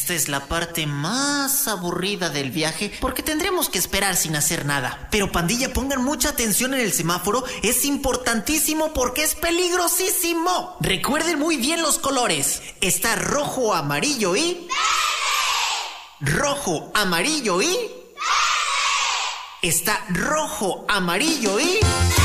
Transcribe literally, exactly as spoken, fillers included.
Esta es la parte más aburrida del viaje porque tendremos que esperar sin hacer nada. Pero pandilla, pongan mucha atención en el semáforo. Es importantísimo porque es peligrosísimo. Recuerden muy bien los colores. Está rojo, amarillo y... ¡verde! Rojo, amarillo y... ¡verde! Está rojo, amarillo y...